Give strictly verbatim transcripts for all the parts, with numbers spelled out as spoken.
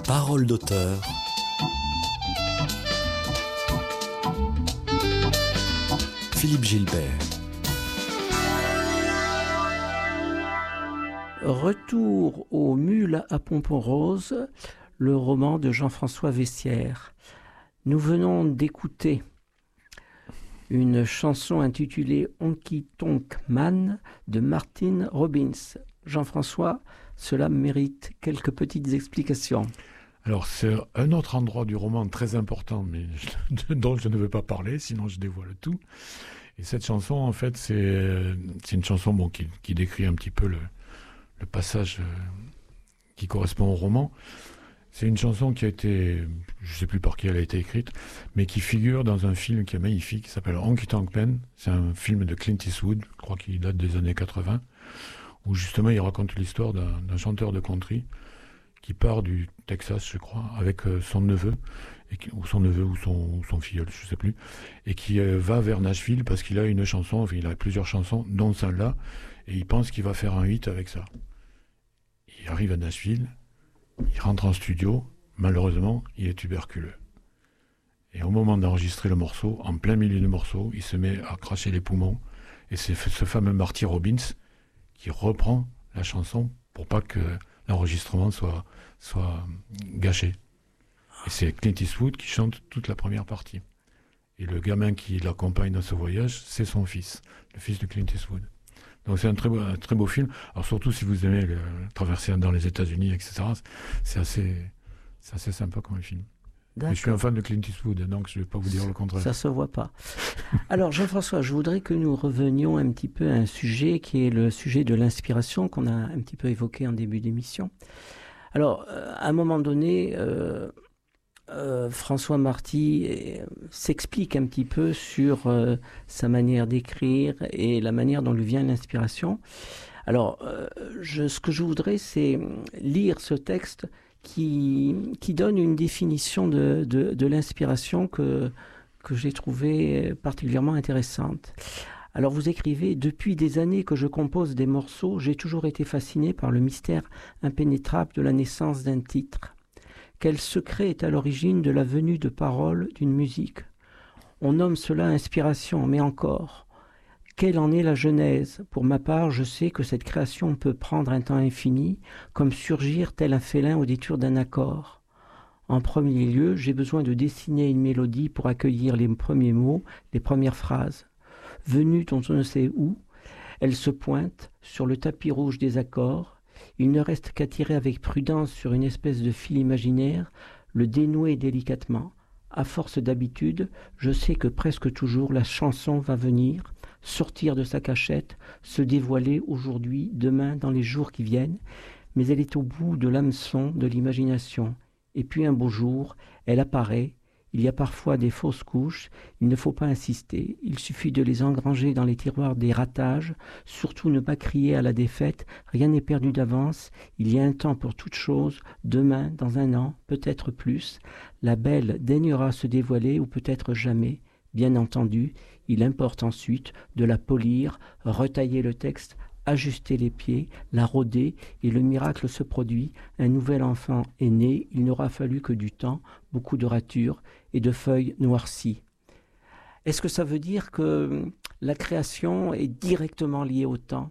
Parole d'auteur. Philippe Gilbert. Retour aux mules à pompons roses, le roman de Jean-François Vessières. Nous venons d'écouter une chanson intitulée Honky Tonk Man de Martin Robbins. Jean-François, cela mérite quelques petites explications. Alors, c'est un autre endroit du roman très important, mais dont je ne veux pas parler, sinon je dévoile tout. Et cette chanson, en fait, c'est, c'est une chanson bon, qui, qui décrit un petit peu le, le passage qui correspond au roman. C'est une chanson qui a été, je ne sais plus par qui elle a été écrite, mais qui figure dans un film qui est magnifique, qui s'appelle Honky Tonk Man. C'est un film de Clint Eastwood, je crois qu'il date des années quatre-vingts, où justement il raconte l'histoire d'un, d'un chanteur de country qui part du Texas, je crois, avec euh, son neveu, et qui, ou son neveu ou son, ou son filleul, je ne sais plus, et qui euh, va vers Nashville parce qu'il a une chanson, enfin il a plusieurs chansons, dont celle-là, et il pense qu'il va faire un hit avec ça. Il arrive à Nashville, il rentre en studio, malheureusement, il est tuberculeux. Et au moment d'enregistrer le morceau, en plein milieu du morceau, il se met à cracher les poumons, et c'est ce fameux Marty Robbins qui reprend la chanson pour pas que l'enregistrement soit, soit gâché. Et c'est Clint Eastwood qui chante toute la première partie. Et le gamin qui l'accompagne dans ce voyage, c'est son fils, le fils de Clint Eastwood. Donc c'est un très beau, un très beau film. Alors surtout si vous aimez le, traverser dans les États-Unis, et cetera. C'est assez, c'est assez sympa comme film. Mais je suis un fan de Clint Eastwood, donc je ne vais pas vous dire le contraire. Ça ne se voit pas. Alors Jean-François, je voudrais que nous revenions un petit peu à un sujet qui est le sujet de l'inspiration qu'on a un petit peu évoqué en début d'émission. Alors, euh, à un moment donné, euh, euh, François Marty euh, s'explique un petit peu sur euh, sa manière d'écrire et la manière dont lui vient l'inspiration. Alors, euh, je, ce que je voudrais, c'est lire ce texte qui, qui donne une définition de, de, de l'inspiration que, que j'ai trouvée particulièrement intéressante. Alors vous écrivez « Depuis des années que je compose des morceaux, j'ai toujours été fasciné par le mystère impénétrable de la naissance d'un titre. Quel secret est à l'origine de la venue de paroles d'une musique? On nomme cela inspiration, mais encore. Quelle en est la genèse? Pour ma part, je sais que cette création peut prendre un temps infini, comme surgir tel un félin au détour d'un accord. En premier lieu, j'ai besoin de dessiner une mélodie pour accueillir les premiers mots, les premières phrases. Venue on ne sait où, elle se pointe sur le tapis rouge des accords. Il ne reste qu'à tirer avec prudence sur une espèce de fil imaginaire, le dénouer délicatement. À force d'habitude, je sais que presque toujours la chanson va venir, sortir de sa cachette, se dévoiler aujourd'hui, demain, dans les jours qui viennent, mais elle est au bout de l'hameçon de l'imagination. Et puis un beau jour, elle apparaît. Il y a parfois des fausses couches, il ne faut pas insister, il suffit de les engranger dans les tiroirs des ratages, surtout ne pas crier à la défaite, rien n'est perdu d'avance, il y a un temps pour toute chose, demain, dans un an, peut-être plus, la belle daignera se dévoiler ou peut-être jamais, bien entendu, il importe ensuite de la polir, retailler le texte, ajuster les pieds, la rôder, et le miracle se produit. Un nouvel enfant est né, il n'aura fallu que du temps, beaucoup de ratures et de feuilles noircies. Est-ce que ça veut dire que la création est directement liée au temps?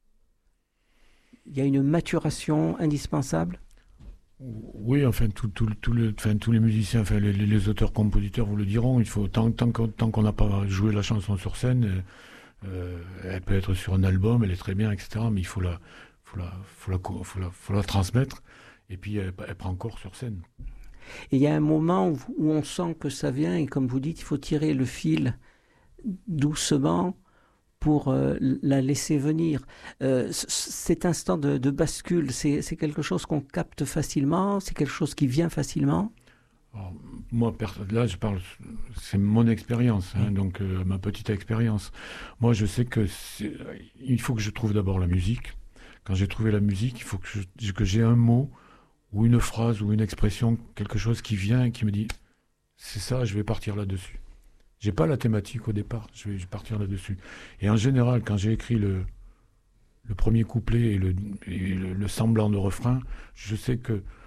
Il y a une maturation indispensable? Oui, enfin, tout, tout, tout le, enfin, tous les musiciens, enfin, les, les auteurs-compositeurs vous le diront, il faut, tant, tant, qu'on, tant qu'on n'a pas joué la chanson sur scène, Euh, elle peut être sur un album, elle est très bien, et cetera. Mais il faut la, faut la, faut la, faut la, faut la transmettre. Et puis elle, elle prend corps sur scène. Et il y a un moment où, où on sent que ça vient, et comme vous dites, il faut tirer le fil doucement pour euh, la laisser venir. Euh, cet instant de, de bascule, c'est, c'est quelque chose qu'on capte facilement, c'est quelque chose qui vient facilement. Alors, moi, là, je parle, c'est mon expérience, hein, donc euh, ma petite expérience. Moi, je sais que c'est, il faut que je trouve d'abord la musique. Quand j'ai trouvé la musique, il faut que, je, que j'ai un mot ou une phrase ou une expression, quelque chose qui vient et qui me dit « c'est ça, je vais partir là-dessus ». J'ai pas la thématique au départ, je vais, je vais partir là-dessus. Et en général, quand j'ai écrit le, le premier couplet et, le, et le, le semblant de refrain, je sais que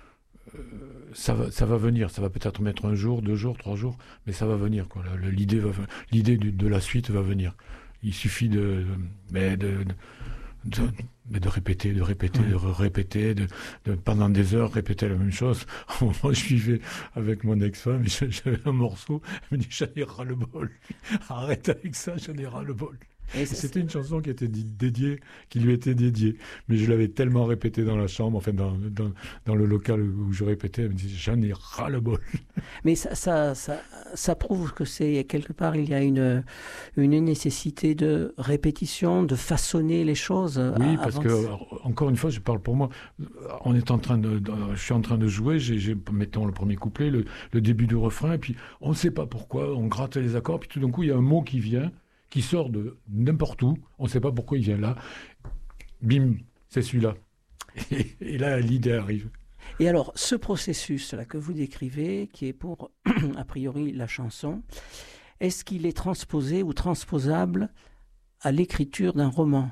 ça va, ça va venir. Ça va peut-être mettre un jour, deux jours, trois jours, mais ça va venir, quoi. La- L'idée va, l'idée du- de la suite va venir. Il suffit de, de, mais de, de, mais de répéter, de répéter, Ouais. de répéter, de, de- pendant des heures répéter la même chose. À un moment, je vivais avec mon ex-femme, et j'avais un morceau, elle me dit, j'en ai ras-le-bol. Arrête avec ça, j'en ai ras-le-bol. Et Et c'est- c'était une chanson qui était di- dédiée, qui lui était dédiée. Mais je l'avais tellement répétée dans la chambre, enfin dans, dans, dans le local où je répétais, elle me dit, j'en ai ras-le-bol. Mais ça, ça, ça, ça prouve que c'est quelque part, il y a une, une nécessité de répétition, de façonner les choses. Oui, a- parce avant que, de- alors, encore une fois, je parle pour moi. On est en train de, de- je suis en train de jouer, j'ai, j'ai, mettons le premier couplet, le, le début du refrain, et puis on ne sait pas pourquoi, on gratte les accords, puis tout d'un coup, il y a un mot qui vient, qui sort de n'importe où, on ne sait pas pourquoi il vient là. Bim, c'est celui-là. Et, et là, l'idée arrive. Et alors, ce processus-là que vous décrivez, qui est pour, a priori, la chanson, est-ce qu'il est transposé ou transposable à l'écriture d'un roman?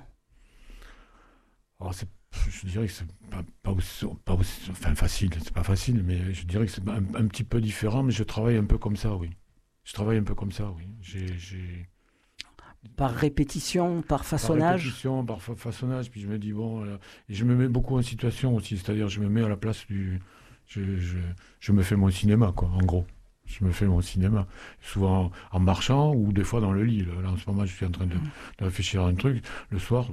Alors, c'est, je dirais que c'est pas, pas aussi, pas aussi- enfin facile, c'est pas facile, mais je dirais que c'est un, un petit peu différent, mais je travaille un peu comme ça, oui. Je travaille un peu comme ça, oui. J'ai, j'ai, Par répétition, par par façonnage? répétition, par fa- façonnage, puis je me dis, bon, euh, et je me mets beaucoup en situation aussi, c'est-à-dire je me mets à la place du... Je, je, je me fais mon cinéma, quoi, en gros. Je me fais mon cinéma. Souvent en marchant ou des fois dans le lit. Là, en ce moment, je suis en train de, de réfléchir à un truc. Le soir,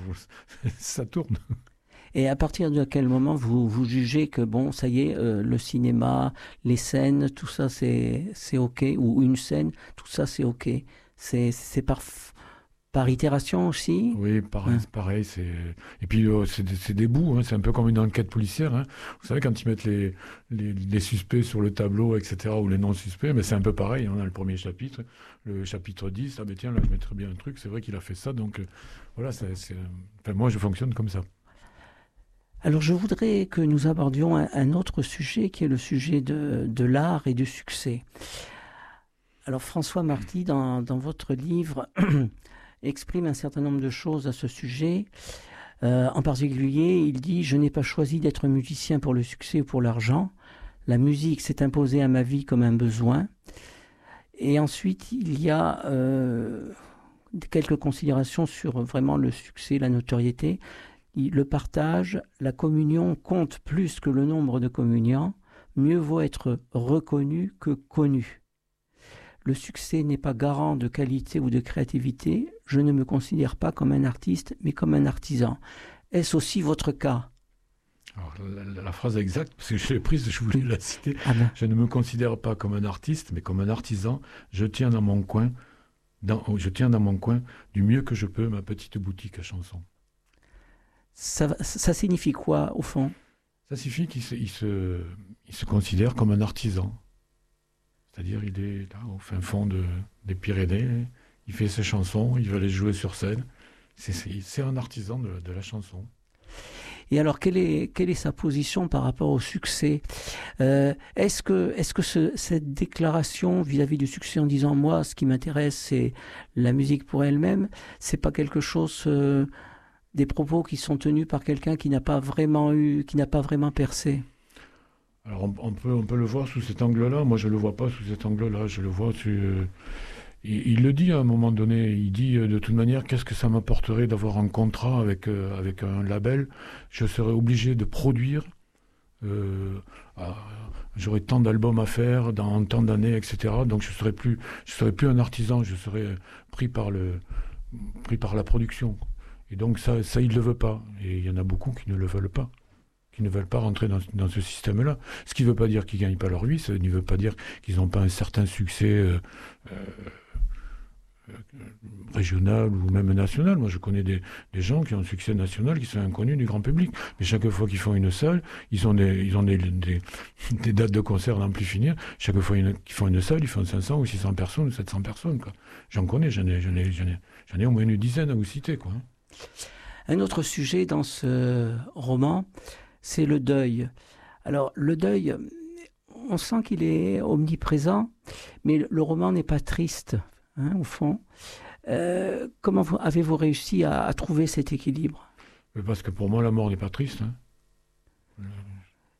ça tourne. Et à partir de quel moment vous, vous jugez que, bon, ça y est, euh, le cinéma, les scènes, tout ça, c'est, c'est OK, ou une scène, tout ça, c'est OK. C'est, c'est par, par itération aussi? Oui, pareil, Ouais. c'est pareil. C'est... Et puis, euh, c'est, des, c'est des bouts. Hein, c'est un peu comme une enquête policière. Hein. Vous savez, quand ils mettent les, les, les suspects sur le tableau, et cetera, ou les non-suspects, mais c'est un peu pareil. On a le premier chapitre, le chapitre dix. Ah ben tiens, là, je mettrais bien un truc. C'est vrai qu'il a fait ça. Donc, euh, voilà, c'est, c'est... Enfin, moi, je fonctionne comme ça. Alors, je voudrais que nous abordions un, un autre sujet qui est le sujet de, de l'art et du succès. Alors, François Marty, dans, dans votre livre, exprime un certain nombre de choses à ce sujet. Euh, en particulier, il dit « Je n'ai pas choisi d'être musicien pour le succès ou pour l'argent. La musique s'est imposée à ma vie comme un besoin. » Et ensuite, il y a euh, quelques considérations sur vraiment le succès, la notoriété. Le partage, la communion compte plus que le nombre de communiants. Mieux vaut être reconnu que connu. Le succès n'est pas garant de qualité ou de créativité. Je ne me considère pas comme un artiste, mais comme un artisan. Est-ce aussi votre cas? Alors, la, la- la phrase exacte, parce que je l'ai prise, je voulais la citer. Ah ben, Je ne me considère pas comme un artiste, mais comme un artisan. Je tiens dans mon coin, dans, je tiens dans mon coin du mieux que je peux ma petite boutique à chansons. ça, va- ça signifie quoi, au fond? Ça suffit qu'il se, il se, il se considère comme un artisan. C'est-à-dire, il est là, au fin fond de, des Pyrénées, il fait ses chansons, il va les jouer sur scène. C'est, c'est, c'est un artisan de, de la chanson. Et alors, quelle est, quelle est sa position par rapport au succès? Euh, Est-ce que, est-ce que ce- cette déclaration vis-à-vis du succès en disant « moi, ce qui m'intéresse, c'est la musique pour elle-même », c'est pas quelque chose, euh, des propos qui sont tenus par quelqu'un qui n'a pas vraiment eu, qui n'a pas vraiment percé? Alors, on, on peut, on peut le voir sous cet angle-là. Moi, je ne le vois pas sous cet angle-là. Je le vois sur... euh, il, il le dit à un moment donné. Il dit, euh, de toute manière, qu'est-ce que ça m'apporterait d'avoir un contrat avec, euh, avec un label? Je serais obligé de produire. Euh, ah, j'aurais tant d'albums à faire dans tant d'années, et cetera. Donc, je serais plus, je serais plus un artisan. Je serais pris par, le, pris par la production. Et donc, ça, ça il ne le veut pas. Et il y en a beaucoup qui ne le veulent pas. Qui ne veulent pas rentrer dans, dans ce système-là. Ce qui ne veut pas dire qu'ils ne gagnent pas leur vie, ça ne veut pas dire qu'ils n'ont pas un certain succès euh, euh, euh, régional ou même national. Moi, je connais des, des gens qui ont un succès national qui sont inconnus du grand public. Mais chaque fois qu'ils font une salle, ils ont des, ils ont des, des, des dates de concert à n'en plus finir. Chaque fois une, qu'ils font une salle, ils font cinq cents ou six cents personnes ou sept cents personnes. Quoi. J'en connais, j'en ai, j'en ai, j'en ai, j'en ai au moins une dizaine à vous citer. Quoi. Un autre sujet dans ce roman, c'est le deuil. Alors, le deuil, on sent qu'il est omniprésent, mais le roman n'est pas triste, hein, au fond. Euh, comment vous- avez-vous réussi à, à trouver cet équilibre? Mais parce que pour moi, la mort n'est pas triste. Hein.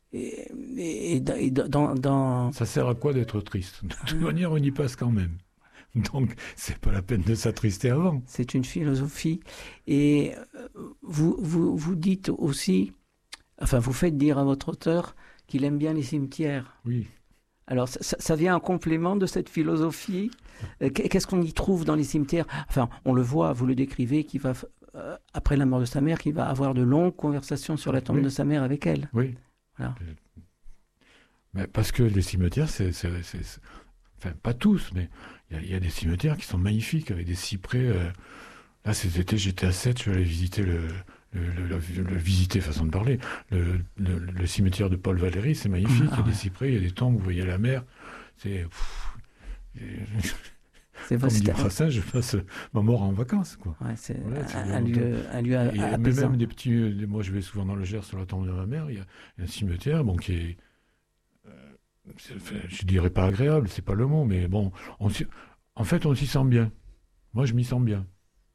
et, et, et dans, dans... Ça sert à quoi d'être triste? De toute manière, on y passe quand même. Donc, c'est pas la peine de s'attrister avant. C'est une philosophie. Et vous, vous, vous dites aussi, enfin, vous faites dire à votre auteur qu'il aime bien les cimetières. Oui. Alors, ça, ça vient en complément de cette philosophie. Qu'est-ce qu'on y trouve dans les cimetières? Enfin, on le voit, vous le décrivez, qui va, euh, après la mort de sa mère, qui va avoir de longues conversations sur la tombe oui. de sa mère avec elle. Oui. Voilà. Mais parce que les cimetières, c'est, c'est, c'est, c'est... enfin, pas tous, mais il y, y a des cimetières qui sont magnifiques, avec des cyprès. Euh... Là, cet été, j'étais à Sète, je suis allé visiter le... Le, le, le, le visiter, façon de parler, le, le, le cimetière de Paul Valéry, c'est magnifique, ah, il y a ouais. des cyprès, il y a des tombes, vous voyez la mer, c'est... Pff, c'est comme dit Frassin, je passe ma mort en vacances, quoi. Ouais, c'est voilà, un, un, lieu, un lieu à, et, à mais même des petits... Moi, je vais souvent dans le Gers, sur la tombe de ma mère, il y a un cimetière, bon, qui est... Euh, c'est enfin, je dirais pas agréable, c'est pas le mot, mais bon, on en fait, on s'y sent bien. Moi, je m'y sens bien.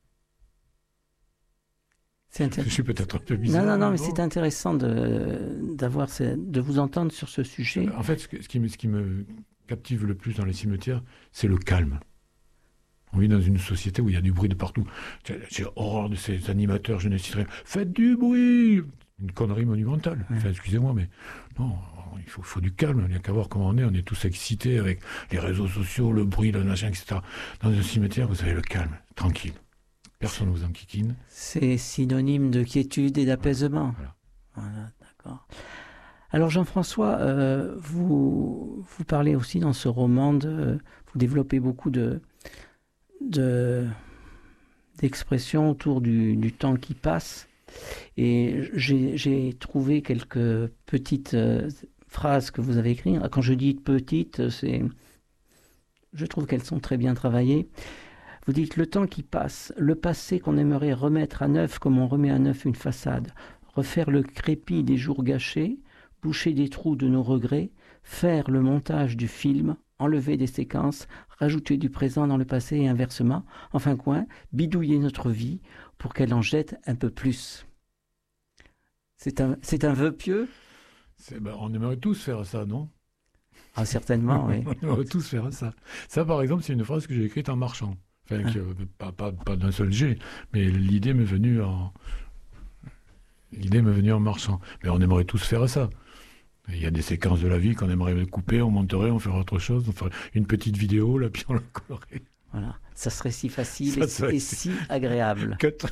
C'est intér... Je suis peut-être un peu bizarre. Non, non, non, mais bon. C'est intéressant de, d'avoir, de vous entendre sur ce sujet. En fait, ce, que, ce, qui me, ce qui me captive le plus dans les cimetières, c'est le calme. On vit dans une société où il y a du bruit de partout. J'ai, j'ai horreur de ces animateurs, je ne citerai rien. Faites du bruit! Une connerie monumentale. Ouais. Enfin, excusez-moi, mais non, il faut, faut du calme. Il n'y a qu'à voir comment on est. On est tous excités avec les réseaux sociaux, le bruit, le machin, et cetera. Dans un cimetière, vous avez le calme, tranquille. Personne ne vous enquiquine. C'est synonyme de quiétude et d'apaisement. Voilà, voilà d'accord. Alors Jean-François, euh, vous, vous parlez aussi dans ce roman, de, vous développez beaucoup de, de, d'expressions autour du, du temps qui passe. Et j'ai, j'ai trouvé quelques petites euh, phrases que vous avez écrites. Quand je dis petites, c'est, je trouve qu'elles sont très bien travaillées. Vous dites, le temps qui passe, le passé qu'on aimerait remettre à neuf comme on remet à neuf une façade, refaire le crépi des jours gâchés, boucher des trous de nos regrets, faire le montage du film, enlever des séquences, rajouter du présent dans le passé et inversement, enfin quoi, bidouiller notre vie pour qu'elle en jette un peu plus. C'est un, c'est un vœu pieux? C'est, ben, on aimerait tous faire ça, non? Ah, certainement, oui. On aimerait tous faire ça. Ça, par exemple, c'est une phrase que j'ai écrite en marchant. Enfin, ah. que, pas, pas, pas d'un seul jet, mais l'idée m'est venue en l'idée m'est venue en marchant. Mais on aimerait tous faire ça. Il y a des séquences de la vie qu'on aimerait couper, on monterait, on ferait autre chose, on ferait une petite vidéo, là, puis on la collerait. Voilà, ça serait si facile et, serait... et si agréable. Cut.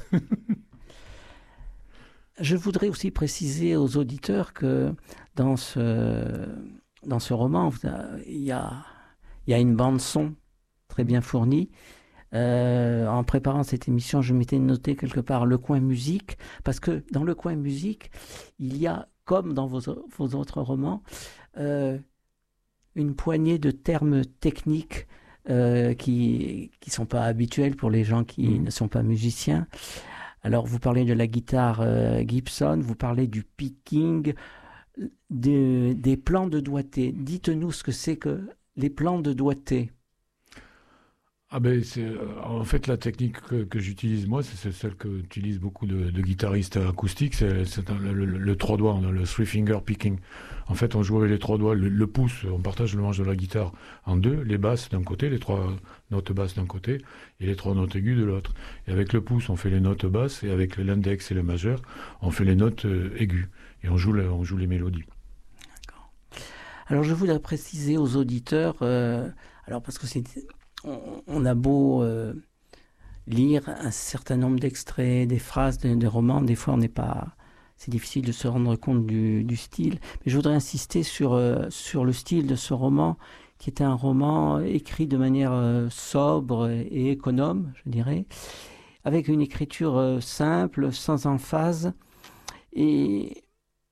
Je voudrais aussi préciser aux auditeurs que dans ce, dans ce roman, il y a, il y a une bande-son très bien fournie. Euh, en préparant cette émission, je m'étais noté quelque part le coin musique, parce que dans le coin musique, il y a, comme dans vos, vos autres romans, euh, une poignée de termes techniques euh, qui ne sont pas habituels pour les gens qui mmh. ne sont pas musiciens. Alors, vous parlez de la guitare euh, Gibson, vous parlez du picking, de, des plans de doigté. Dites-nous ce que c'est que les plans de doigté. Ah ben c'est en fait la technique que, que j'utilise moi, c'est, c'est celle que utilisent beaucoup de, de guitaristes acoustiques, c'est, c'est un, le, le, le trois doigts, le three finger picking. En fait, on joue avec les trois doigts, le, le pouce, on partage le manche de la guitare en deux, les basses d'un côté, les trois notes basses d'un côté et les trois notes aiguës de l'autre. Et avec le pouce, on fait les notes basses et avec l'index et le majeur, on fait les notes euh, aiguës et on joue le, on joue les mélodies. D'accord. Alors je voudrais préciser aux auditeurs, euh, alors parce que c'est on a beau euh, lire un certain nombre d'extraits, des phrases, des, des romans, des fois on n'est pas, c'est difficile de se rendre compte du, du style. Mais je voudrais insister sur euh, sur le style de ce roman, qui était un roman écrit de manière euh, sobre et économe, je dirais, avec une écriture euh, simple, sans emphase. Et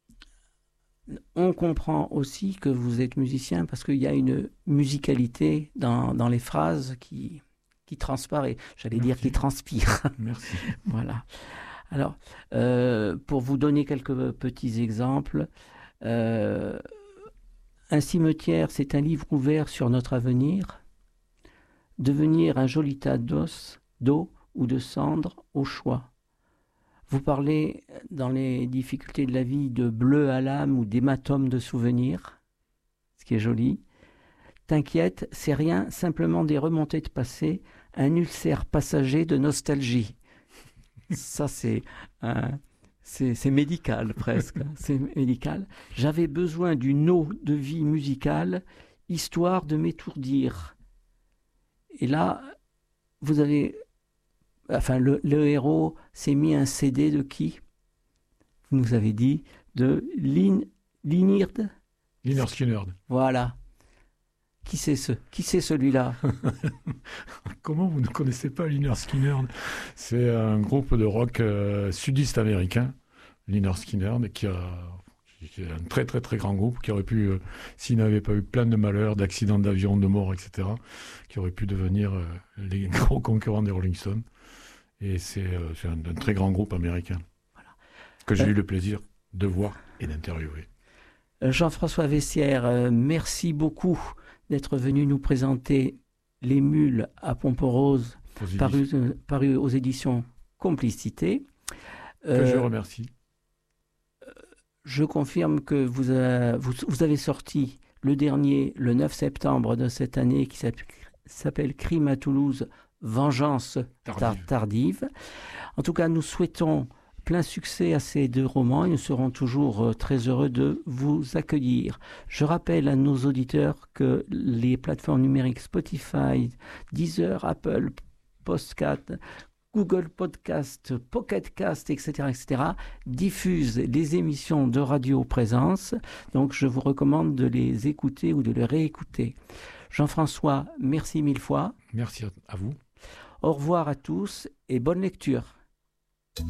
on comprend aussi que vous êtes musicien parce qu'il y a une musicalité dans, dans les phrases qui, qui transparaît. J'allais Merci. dire qui transpire. Merci. Voilà. Alors, euh, pour vous donner quelques petits exemples, euh, un cimetière, c'est un livre ouvert sur notre avenir. Devenir un joli tas d'os, d'eau ou de cendres au choix. Vous parlez dans les difficultés de la vie de bleu à l'âme ou d'hématome de souvenirs, ce qui est joli. T'inquiète, c'est rien, simplement des remontées de passé, un ulcère passager de nostalgie. Ça, c'est, euh, c'est, c'est médical presque. C'est médical. J'avais besoin d'une eau de vie musicale, histoire de m'étourdir. Et là, vous avez... Enfin, le, le héros s'est mis un C D de qui? Vous nous avez dit de Lin, Lynyrd Lynyrd Skynyrd. Voilà. Qui c'est ce, qui c'est celui-là? Comment vous ne connaissez pas Lynyrd Skynyrd? C'est un groupe de rock euh, sudiste américain, Lynyrd Skynyrd, qui a qui est un très très très grand groupe qui aurait pu, euh, s'il n'avait pas eu plein de malheurs, d'accidents d'avion, de morts, et cetera, qui aurait pu devenir euh, les gros concurrents des Rolling Stones. Et c'est, euh, c'est un, un très grand groupe américain voilà. que j'ai euh... eu le plaisir de voir et d'interviewer. Jean-François Vessières, euh, merci beaucoup d'être venu nous présenter Les Mules à Pomperose, paru, euh, paru aux éditions Complicité. Euh, que je remercie. Je confirme que vous, a, vous, vous avez sorti le dernier, le neuf septembre de cette année, qui s'appelle Crime à Toulouse, Vengeance tardive. tardive. En tout cas, nous souhaitons plein succès à ces deux romans et nous serons toujours très heureux de vous accueillir. Je rappelle à nos auditeurs que les plateformes numériques Spotify, Deezer, Apple, Podcast, Google Podcast, Pocket Cast, et cetera, et cetera diffusent les émissions de Radio Présence. Donc, je vous recommande de les écouter ou de les réécouter. Jean-François, merci mille fois. Merci à vous. Au revoir à tous et bonne lecture.